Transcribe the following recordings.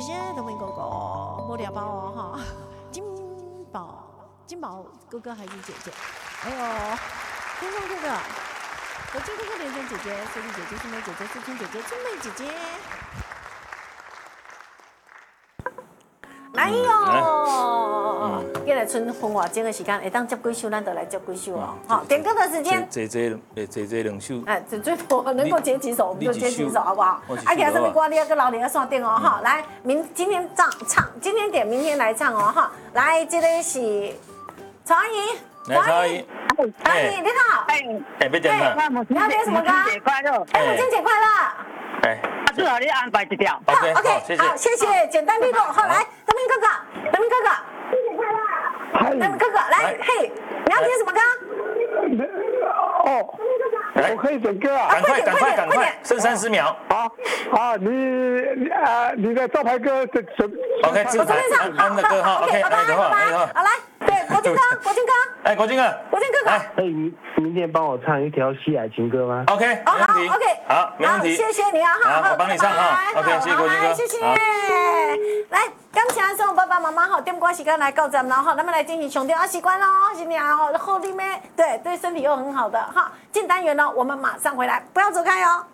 谢东明哥哥，莫聊包哦哈，金宝哥哥还是姐姐？哎呦，天空哥哥，我金哥哥、连珍姐姐、苏丽姐姐、素梅姐姐、素春姐姐、春妹姐姐。来哟！今日剩分外钟的时间，会当接几首，咱就来接几首哦。好，点歌的时间。 这两首。 哎，最多能够接几首，我们就接几首，好不好？啊，听什么歌？你要跟老李要上电哦，哈。来，今天唱，今天点，明天来唱哦，哈。来，这个是曹阿姨。 来，曹阿姨。 阿姨，你好。 哎，别点了。 你要点什么歌？ 母亲节快乐！ 哎，母亲节快乐！ 哎， 最好你安排一条。 好 ，OK， 好，谢谢，简单利落。好，来，德明哥哥，德明哥哥，新年快乐！德明哥哥，来，嘿，你要听什么歌？ 哦，我可以选歌啊！ 赶快，剩30秒。 好，你的招牌歌 ，OK， 自安的歌哈 ，OK， 来的话， 好来，对，国军歌， 哎，国军哥， 来，可以明天帮我唱一条西海情歌吗 ？OK， 没问题。 OK， 好，没问题。 谢谢你啊， 好，我帮你唱哈。OK， 谢谢国军哥， 谢谢。来，感谢所有爸爸妈妈哈，点歌时间来到站了哈，咱们来进行上吊习惯喽，新年哈，后里面对身体又很好的哈，进单元呢，我们马上回来，不要走开哦。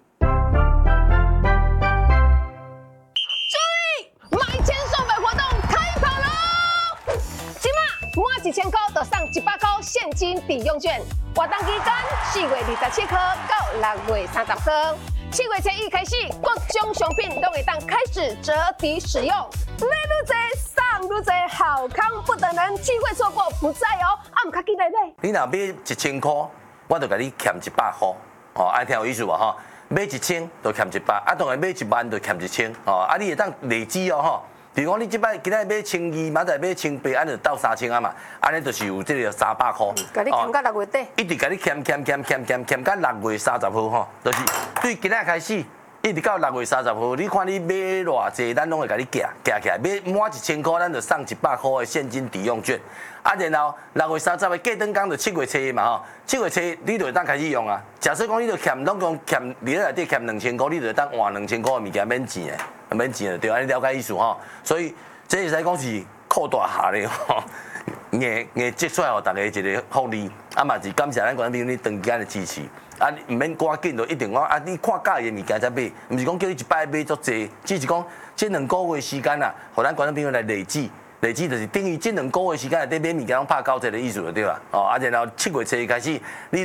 买千送百活动开跑喽！今嘛满1000块就送100块现金抵用券，活动期间4月27号到6月30号，7月初1开始，各种商品都会当开始折抵使用。买愈多送愈多，好康不等人，机会错过不再哦！唔卡记来买。 你若买1000块，我就给你欠100块，哦，爱听有意思无吼？买1000就欠100，啊，当然买1万就欠1000，哦，啊，你会当累积哦，吼。比如讲，你即摆今仔买1200，明仔买1800，安就到3000啊嘛，安尼就是有这个300块。 甲你欠到6月底。 一直甲你欠到6月30号吼，就是对今仔开始，一直到6月30号，你看你买偌济，咱拢会甲你夹起来，买满1000块，咱就送100块的现金抵用券。啊，然后6月30的过灯工就7月初嘛吼，7月初你就会当开始用啊。假设讲你就欠，拢讲欠，你内底欠2000块，你就会当换2000块的物件免钱的。免钱的对，安尼了解意思吼。所以这会使讲是扩大下咧吼，硬积出来互大家一个福利，啊嘛是感谢咱观众朋友你长时间的支持，啊唔免赶紧就一定讲啊你看介意的物件才买，唔是讲叫你一摆买足济，只是讲这2个月时间啊，互咱观众朋友来累积就是等于这2个月时间内底买物件拢拍90的意思就对啦，哦啊然后7月初开始你。